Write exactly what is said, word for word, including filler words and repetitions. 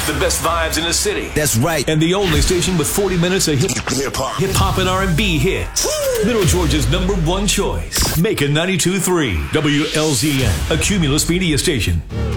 The best vibes in the city. That's right. And the only station with forty minutes of hip hop, hip hop and R and B hits. Woo! Middle Georgia's number one choice. Make it ninety-two point three W L Z N, a Cumulus media station.